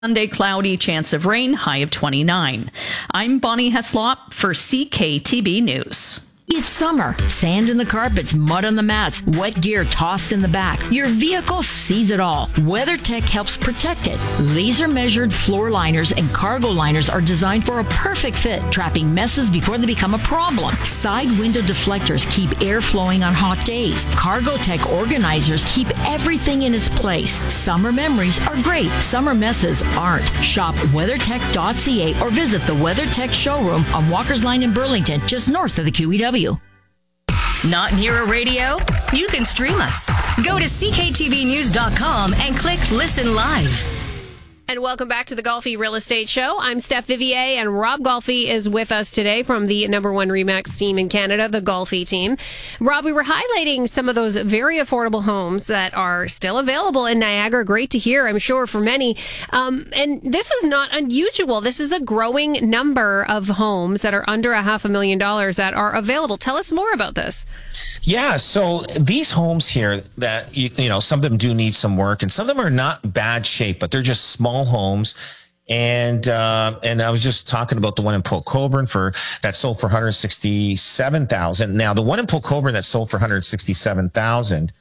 Sunday, cloudy, chance of rain, high of 29. I'm Bonnie Heslop for CKTB News. It's summer. Sand in the carpets, mud on the mats, wet gear tossed in the back. Your vehicle sees it all. WeatherTech helps protect it. Laser measured floor liners and cargo liners are designed for a perfect fit, trapping messes before they become a problem. Side window deflectors keep air flowing on hot days. Cargotech organizers keep everything in its place. Summer memories are great. Summer messes aren't. Shop WeatherTech.ca or visit the WeatherTech showroom on Walker's Line in Burlington, just north of the QEW. Not near a radio? You can stream us. Go to cktvnews.com and click Listen Live. And welcome back to the Golfi Real Estate Show. I'm Steph Vivier, and Rob Golfi is with us today from the number one RE/MAX team in Canada, the Golfi team. Rob, we were highlighting some of those very affordable homes that are still available in Niagara. Great to hear, I'm sure, for many. And this is not unusual. This is a growing number of homes that are under $500,000 that are available. Tell us more about this. Yeah, so these homes here that, you know, some of them do need some work and some of them are not bad shape, but they're just small homes. And I was just talking about the one in Port Colborne that sold for $167,000. Now, the one in Port Colborne that sold for $167,000,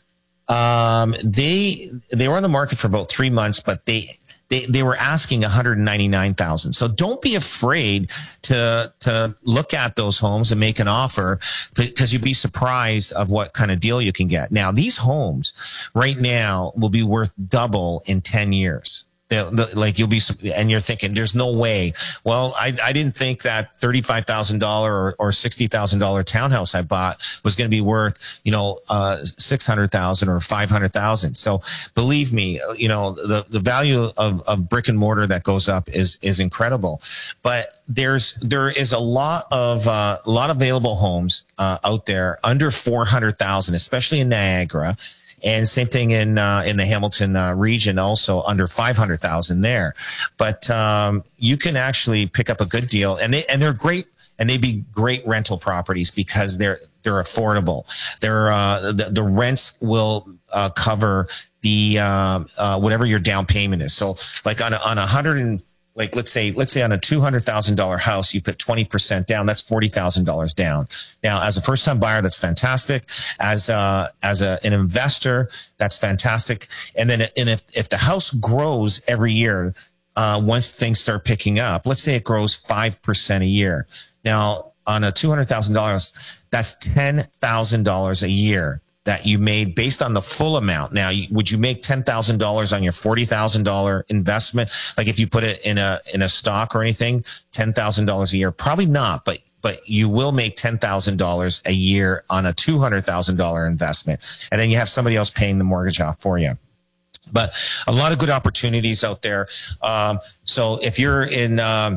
they were on the market for about 3 months, but they were asking $199,000. So don't be afraid to look at those homes and make an offer, because you'd be surprised of what kind of deal you can get. Now, these homes right now will be worth double in 10 years. Like you'll be, and you're thinking, there's no way. Well, I didn't think that $35,000 or $60,000 townhouse I bought was going to be worth, $600,000 or $500,000. So believe me, the value of brick and mortar that goes up is incredible. But there is a lot of available homes out there under 400,000, especially in Niagara. And same thing in the Hamilton region, also under 500,000 there. But you can actually pick up a good deal, and they're great, and they'd be great rental properties because they're affordable. The rents will cover the whatever your down payment is. So like on a let's say on a $200,000 house, you put 20% down. That's $40,000 down. Now, as a first time buyer, that's fantastic. As an investor, that's fantastic. And then, if the house grows every year, once things start picking up, let's say it grows 5% a year. Now, on a $200,000, that's $10,000 a year that you made based on the full amount. Now, would you make $10,000 on your $40,000 investment? Like if you put it in a stock or anything, $10,000 a year? Probably not, but you will make $10,000 a year on a $200,000 investment. And then you have somebody else paying the mortgage off for you. But a lot of good opportunities out there. So if you're in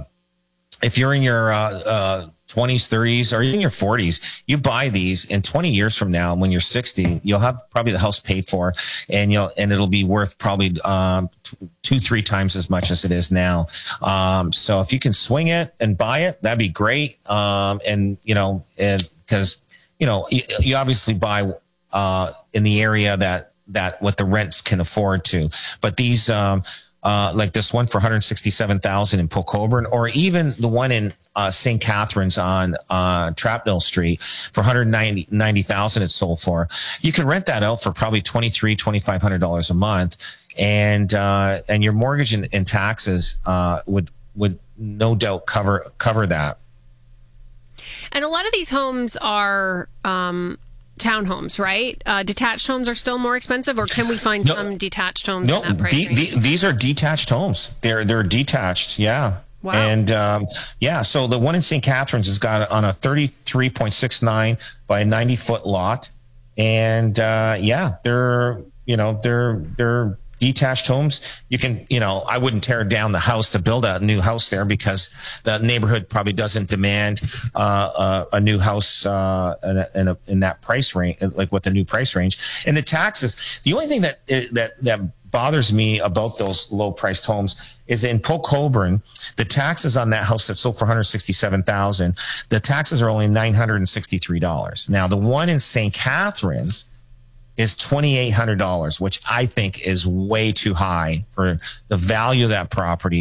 your 20s, 30s, or even your 40s, you buy these, and 20 years from now, when you're 60, you'll have probably the house paid for, and it'll be worth probably 2-3 times as much as it is now. So if you can swing it and buy it, that'd be great. And because you obviously buy in the area that what the rents can afford to, but these like this one for $167,000 in Port Colborne, or even the one in St. Catharines on Trapnell Street for $190,000 it's sold for. You can rent that out for probably $2,500 a month, and your mortgage and taxes would no doubt cover that. And a lot of these homes are townhomes, right? Detached homes are still more expensive, or can we find some detached homes in that price range? These are detached homes. They're detached, yeah. Wow. And so the one in St. Catharines has got on a 33.69 by a 90-foot lot, and they're detached homes. You can, I wouldn't tear down the house to build a new house there, because the neighborhood probably doesn't demand a new house in that price range, like with the new price range. And the taxes, the only thing that bothers me about those low priced homes is in Port Colborne, the taxes on that house that sold for $167,000, the taxes are only $963. Now, the one in St. Catharines, is $2,800, which I think is way too high for the value of that property.